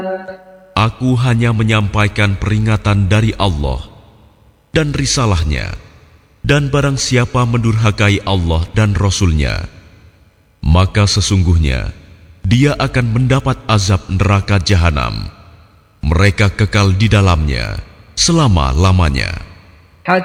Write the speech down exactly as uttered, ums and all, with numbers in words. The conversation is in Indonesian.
Aku hanya menyampaikan peringatan dari Allah dan risalahnya, dan barang siapa mendurhakai Allah dan Rasul-Nya, maka sesungguhnya dia akan mendapat azab neraka jahanam. Mereka kekal di dalamnya selama-lamanya.